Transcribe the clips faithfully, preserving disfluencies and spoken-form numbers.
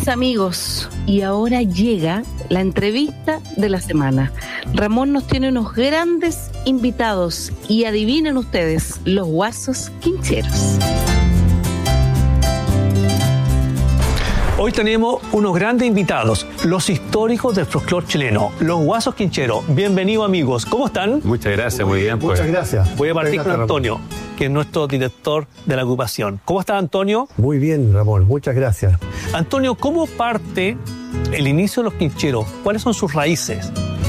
mis amigos, y ahora llega la entrevista de la semana. Ramón nos tiene unos grandes invitados y adivinen ustedes, los Guasos Quincheros. Hoy tenemos unos grandes invitados, los históricos del folclore chileno, los Guasos Quincheros. Bienvenidos, amigos. ¿Cómo están? Muchas gracias, muy bien. Pues. Muchas gracias. Voy a partir con Antonio, que es nuestro director de la agrupación. ¿Cómo está, Antonio? Muy bien, Ramón. Muchas gracias. Antonio, ¿cómo parte el inicio de los Quincheros? ¿Cuáles son sus raíces?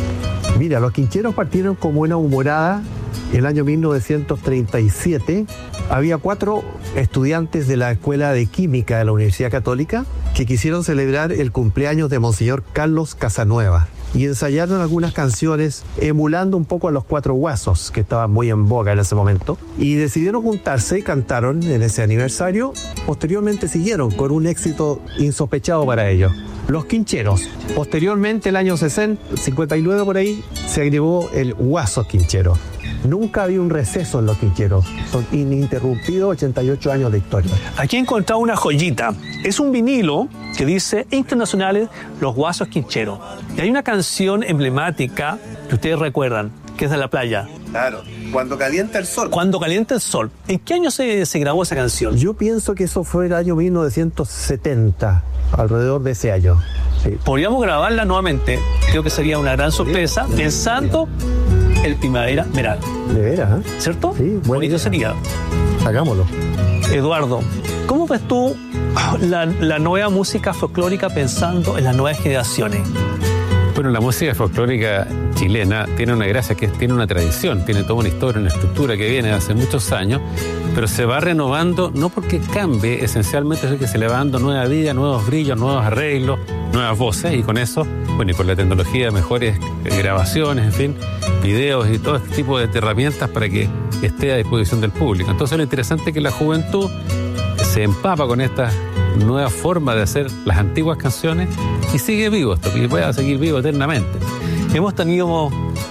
Mira, los Quincheros partieron como una humorada el año mil novecientos treinta y siete. Había cuatro estudiantes de la Escuela de Química de la Universidad Católica que quisieron celebrar el cumpleaños de Monseñor Carlos Casanueva y ensayaron algunas canciones emulando un poco a los Cuatro Guasos, que estaban muy en boga en ese momento, y decidieron juntarse y cantaron en ese aniversario. Posteriormente siguieron con un éxito insospechado para ellos, los Quincheros. Posteriormente, el año sesenta, cincuenta y nueve por ahí, se agregó el Guasos Quincheros. Nunca había un receso en los Quincheros. Son ininterrumpidos ochenta y ocho años de historia. Aquí he encontrado una joyita. Es un vinilo que dice Internacionales Los Guasos Quincheros. Y hay una canción emblemática que ustedes recuerdan, que es de la playa. Claro, Cuando Calienta el Sol. Cuando Calienta el Sol. ¿En qué año se, se grabó esa canción? Yo pienso que eso fue el año mil novecientos setenta, alrededor de ese año. Sí. Podríamos grabarla nuevamente. Creo que sería una gran sorpresa, sí, pensando el Primavera Veral. De veras, ¿eh? ¿Cierto? Sí, bonito sería. Hagámoslo. Eduardo, ¿cómo ves tú la, la nueva música folclórica pensando en las nuevas generaciones? Bueno, la música folclórica chilena tiene una gracia, que tiene una tradición, tiene toda una historia, una estructura que viene de hace muchos años, pero se va renovando, no porque cambie, esencialmente es que se le va dando nueva vida, nuevos brillos, nuevos arreglos, nuevas voces, y con eso, bueno, y con la tecnología, mejores grabaciones, en fin, videos y todo este tipo de herramientas para que esté a disposición del público. Entonces, lo interesante es que la juventud se empapa con esta nueva forma de hacer las antiguas canciones y sigue vivo esto, y pueda seguir vivo eternamente. Hemos tenido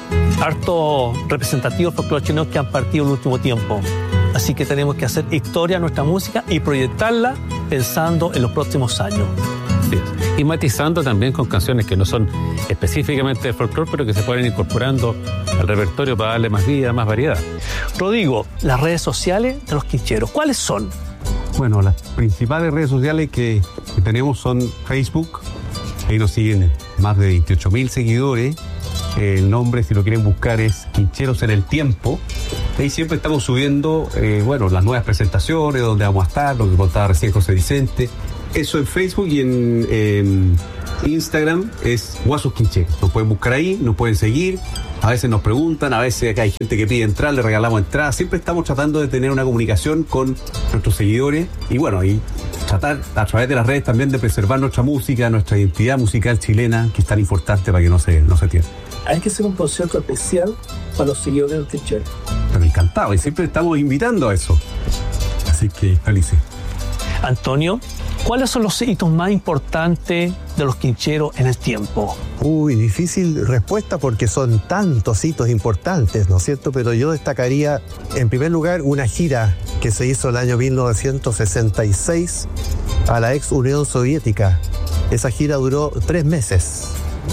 hartos representativos folclóricos chilenos que han partido en el último tiempo. Así que tenemos que hacer historia a nuestra música y proyectarla pensando en los próximos años. Sí. Y matizando también con canciones que no son específicamente de folclore, pero que se pueden ir incorporando al repertorio para darle más vida, más variedad. Rodrigo, las redes sociales de los Quincheros, ¿cuáles son? Bueno, las principales redes sociales que, que tenemos son Facebook. Ahí nos siguen más de veintiocho mil seguidores. El nombre, si lo quieren buscar, es Quincheros en el Tiempo. Ahí siempre estamos subiendo, eh, bueno, las nuevas presentaciones, donde vamos a estar, lo que contaba recién José Vicente. Eso en Facebook, y en, en Instagram es Guasos Quincheros. Nos pueden buscar ahí, nos pueden seguir. A veces nos preguntan, a veces acá hay gente que pide entrar, le regalamos entradas. Siempre estamos tratando de tener una comunicación con nuestros seguidores y bueno, y tratar a través de las redes también de preservar nuestra música, nuestra identidad musical chilena, que es tan importante para que no se, no se pierda. Hay que hacer un concierto especial para los seguidores del Quinchero. Pero encantado, y siempre estamos invitando a eso. Así que felices. Antonio, ¿cuáles son los hitos más importantes de los Quincheros en el tiempo? Uy, difícil respuesta porque son tantos hitos importantes, ¿no es cierto? Pero yo destacaría, en primer lugar, una gira que se hizo el año mil novecientos sesenta y seis a la ex Unión Soviética. Esa gira duró tres meses.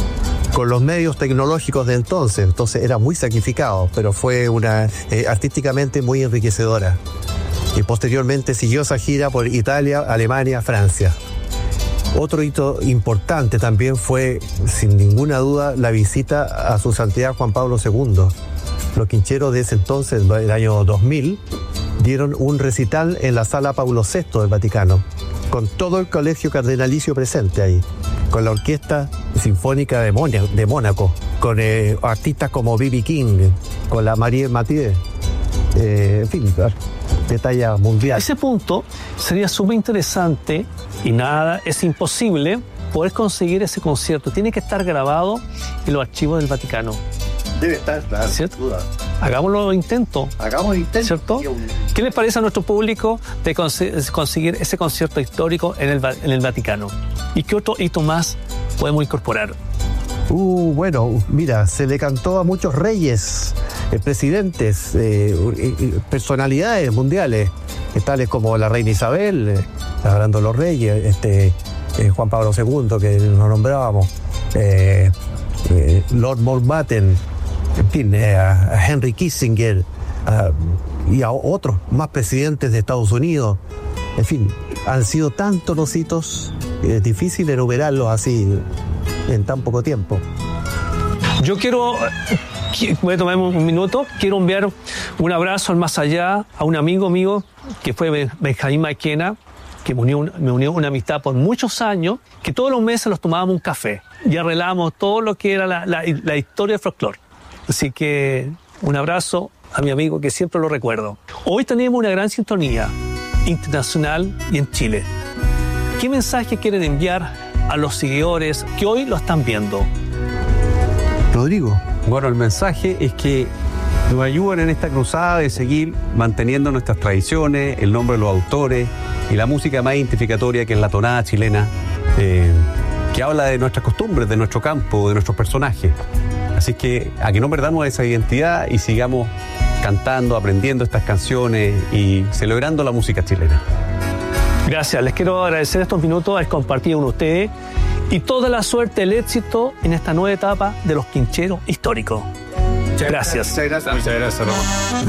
Con los medios tecnológicos de entonces, entonces era muy sacrificado, pero fue una eh, artísticamente muy enriquecedora. Y posteriormente siguió esa gira por Italia, Alemania, Francia. Otro hito importante también fue, sin ninguna duda, la visita a su santidad Juan Pablo segundo. Los Quincheros de ese entonces, del año dos mil, dieron un recital en la Sala Paulo sexto del Vaticano, con todo el colegio cardenalicio presente ahí, con la Orquesta Sinfónica de, Mónaco, de Mónaco, con eh, artistas como B B King, con la Marie Mathieu, eh, en fin, de talla mundial. A ese punto sería súper interesante, y nada, es imposible poder conseguir ese concierto. Tiene que estar grabado en los archivos del Vaticano. Debe estar, claro. ¿Cierto? Hagámoslo intento. Hagamos intento. ¿Cierto? ¿Qué les parece a nuestro público de cons- conseguir ese concierto histórico en el, en el Vaticano? ¿Y qué otro hito más podemos incorporar? Uh, bueno, mira, se le cantó a muchos reyes, eh, presidentes, eh, eh, personalidades mundiales, eh, tales como la reina Isabel, eh, hablando de los reyes, este, eh, Juan Pablo segundo, que nos nombrábamos, eh, eh, Lord Mountbatten, en fin, eh, a Henry Kissinger, a, y a otros más presidentes de Estados Unidos. En fin, han sido tantos los hitos, es difícil enumerarlos así en tan poco tiempo. Yo quiero, voy a tomar un minuto, quiero enviar un abrazo al más allá a un amigo mío que fue Benjamín Maquena, que me unió, me unió una amistad por muchos años, que todos los meses los tomábamos un café y arreglábamos todo lo que era la, la, la historia del folclore. Así que un abrazo a mi amigo que siempre lo recuerdo. Hoy tenemos una gran sintonía internacional y en Chile. ¿Qué mensaje quieren enviar a los seguidores que hoy lo están viendo? Rodrigo. Bueno, el mensaje es que nos ayuden en esta cruzada de seguir manteniendo nuestras tradiciones, el nombre de los autores y la música más identificatoria, que es la tonada chilena, eh, que habla de nuestras costumbres, de nuestro campo, de nuestros personajes. Así que a que no perdamos esa identidad y sigamos cantando, aprendiendo estas canciones y celebrando la música chilena. Gracias, les quiero agradecer estos minutos al compartir con ustedes y toda la suerte, el éxito en esta nueva etapa de los quincheros históricos. Muchas gracias. Muchas gracias. Muchas gracias, Ramón.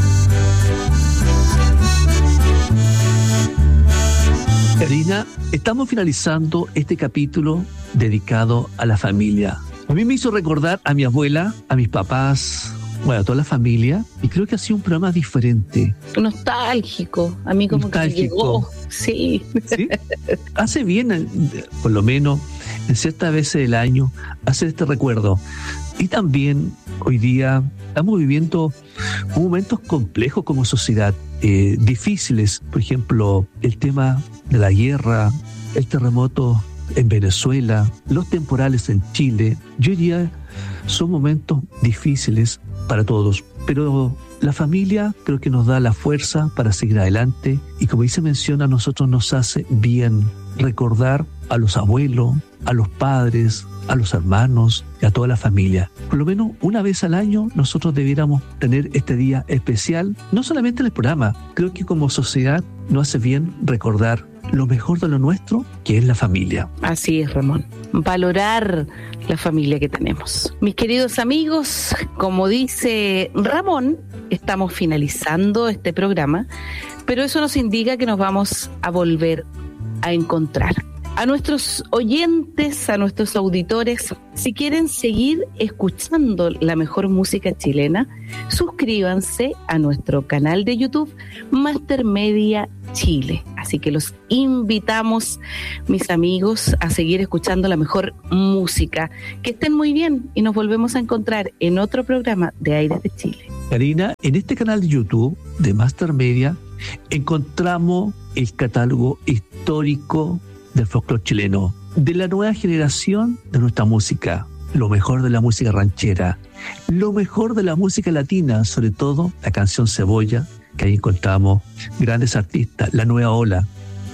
Karina, estamos finalizando este capítulo dedicado a la familia. A mí me hizo recordar a mi abuela, a mis papás, bueno, a toda la familia, y creo que ha sido un programa diferente. Nostálgico, a mí como Nostálgico. que llegó. Sí. ¿Sí? Hace bien, por lo menos, en ciertas veces del año, hacer este recuerdo. Y también, hoy día, estamos viviendo momentos complejos como sociedad, eh, difíciles. Por ejemplo, el tema de la guerra, el terremoto en Venezuela, los temporales en Chile. Yo diría, son momentos difíciles para todos, pero la familia creo que nos da la fuerza para seguir adelante y, como dice menciona, a nosotros nos hace bien recordar a los abuelos, a los padres, a los hermanos y a toda la familia. Por lo menos una vez al año nosotros debiéramos tener este día especial, no solamente en el programa, creo que como sociedad nos hace bien recordar lo mejor de lo nuestro, que es la familia. Así es, Ramón. Valorar la familia que tenemos. Mis queridos amigos, como dice Ramón, estamos finalizando este programa, pero eso nos indica que nos vamos a volver a encontrar. A nuestros oyentes, a nuestros auditores, si quieren seguir escuchando la mejor música chilena, suscríbanse a nuestro canal de YouTube Master Media Chile. Así que los invitamos, mis amigos, a seguir escuchando la mejor música. Que estén muy bien y nos volvemos a encontrar en otro programa de Aires de Chile. Karina, en este canal de YouTube de Master Media encontramos el catálogo histórico del folclore chileno, de la nueva generación de nuestra música, lo mejor de la música ranchera, lo mejor de la música latina, sobre todo la canción Cebolla, que ahí encontramos grandes artistas, la nueva ola,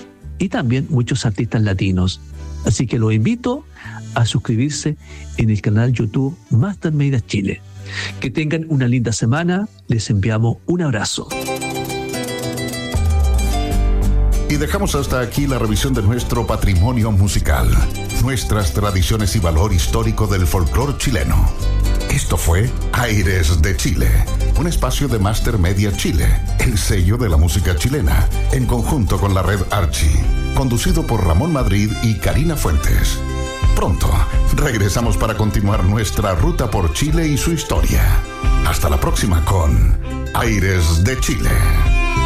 y también muchos artistas latinos. Así que los invito a suscribirse en el canal YouTube Master Media Chile. Que tengan una linda semana, les enviamos un abrazo. Y dejamos hasta aquí la revisión de nuestro patrimonio musical, nuestras tradiciones y valor histórico del folclore chileno. Esto fue Aires de Chile, un espacio de Master Media Chile, el sello de la música chilena, en conjunto con la red Archie, conducido por Ramón Madrid y Karina Fuentes. Pronto regresamos para continuar nuestra ruta por Chile y su historia. Hasta la próxima con Aires de Chile.